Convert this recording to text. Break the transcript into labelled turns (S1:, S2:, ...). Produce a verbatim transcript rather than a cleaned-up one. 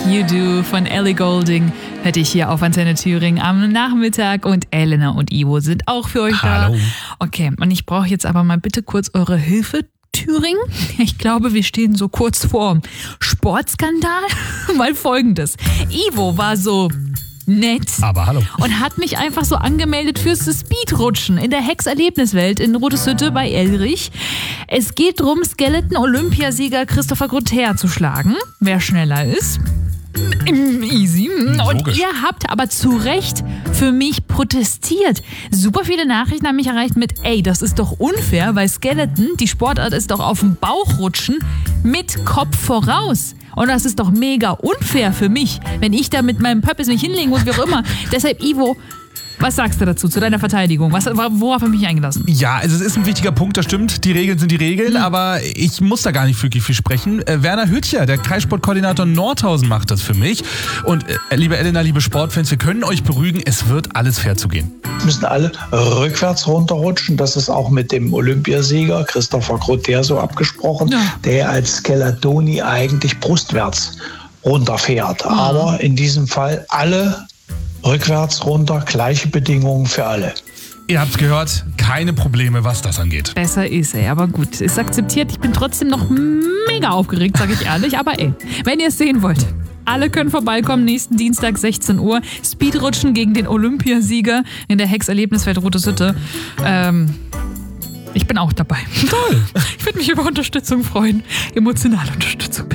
S1: You Do von Ellie Goulding hörte ich hier auf Antenne Thüringen am Nachmittag und Elena und Ivo sind auch für euch
S2: Hallo.
S1: da. Okay, und ich brauche jetzt aber mal bitte kurz eure Hilfe. Thüringen. Ich glaube, wir stehen so kurz vor Sportskandal. Mal Folgendes. Ivo war so nett.
S2: Aber hallo.
S1: Und hat mich einfach so angemeldet fürs Speedrutschen in der Hex-Erlebniswelt in Roteshütte bei Elrich. Es geht darum, Skeleton-Olympiasieger Christopher Grother zu schlagen. Wer schneller ist. Easy. Und
S2: Logisch.
S1: ihr habt aber zu Recht für mich protestiert. Super viele Nachrichten haben mich erreicht mit, ey, das ist doch unfair, weil Skeleton, die Sportart ist doch auf dem Bauch rutschen mit Kopf voraus. Und das ist doch mega unfair für mich, wenn ich da mit meinem Pöppis mich hinlegen muss, wie auch immer. Deshalb, Ivo, was sagst du dazu, zu deiner Verteidigung? Was, worauf habe ich mich eingelassen?
S2: Ja, also es ist ein wichtiger Punkt, das stimmt. Die Regeln sind die Regeln,
S1: Mhm.
S2: aber ich muss da gar nicht wirklich viel sprechen. Äh, Werner Hüttcher, der Kreissportkoordinator Nordhausen, macht das für mich. Und äh, liebe Elena, liebe Sportfans, wir können euch beruhigen, es wird alles fair zugehen.
S3: Müssen alle rückwärts runterrutschen. Das ist auch mit dem Olympiasieger Christopher Grother so abgesprochen,
S1: Ja.
S3: der als Skeletoni eigentlich brustwärts runterfährt.
S1: Mhm.
S3: Aber in diesem Fall alle rückwärts runter, gleiche Bedingungen für alle.
S2: Ihr habt's gehört, keine Probleme, was das angeht.
S1: Besser ist, ey, aber gut, ist akzeptiert. Ich bin trotzdem noch mega aufgeregt, sage ich ehrlich. Aber ey, wenn ihr es sehen wollt, alle können vorbeikommen, nächsten Dienstag sechzehn Uhr. Speedrutschen gegen den Olympiasieger in der Hex-Erlebniswelt Roteshütte. Ähm, ich bin auch dabei.
S2: Toll.
S1: Ich würde mich über Unterstützung freuen. Emotionale Unterstützung.